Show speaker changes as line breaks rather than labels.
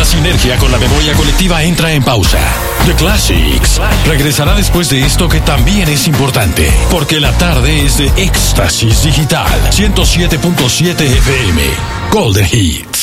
La sinergia con la memoria colectiva entra en pausa. The Classics regresará después de esto, que también es importante, porque la tarde es de Éxtasis Digital 107.7 FM Golden Hits.